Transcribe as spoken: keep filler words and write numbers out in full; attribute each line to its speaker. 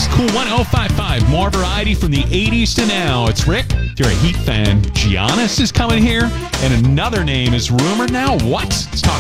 Speaker 1: This is Cool one oh five point five. More variety from the eighties to now. It's Rick. If you're a Heat fan, Giannis is coming here. And another name is rumored now. What? Let's talk